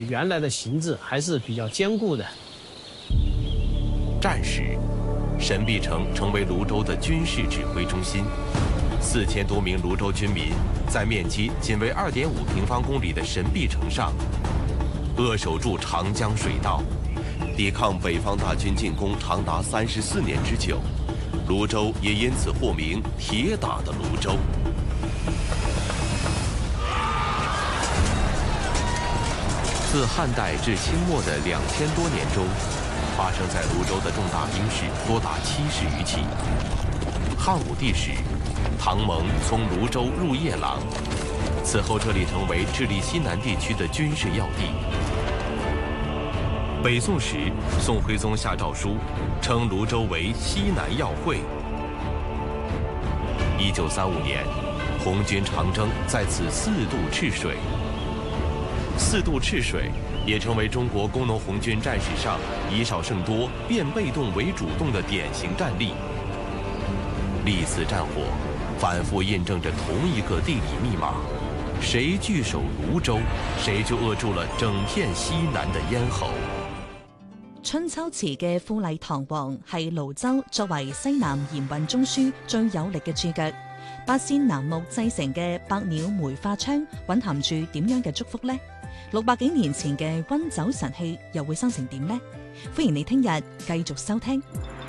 原来的形制还是比较坚固的。 战时，神臂城成为泸州的军事指挥中心，4000多名泸州军民在面积仅为2.5平方公里的神臂城上，扼守住长江水道，抵抗北方大军进攻长达34年之久。泸州也因此获名“铁打的泸州”。自汉代至清末的2000多年中，发生在泸州的重大兵事多达70余起。汉武帝时，唐蒙从泸州入夜郎，此后这里成为治理西南地区的军事要地。北宋时，宋徽宗下诏书，称泸州为西南要会。1935年，红军长征在此4度赤水。4度赤水也成为中国工农红军战史上以少胜多、变被动为主动的典型战例。历次战火反复印證着同一個地理密碼：誰據守泸州，誰就扼住了整片西南的咽喉。 春秋時嘅富麗堂皇係泸州作為西南鹽運中樞最有力嘅駐腳。八仙楠木製成嘅百鳥梅花窗蘊含住點樣嘅祝福呢？600幾年前嘅溫酒神器又會生成點呢？歡迎你聽日繼續收聽。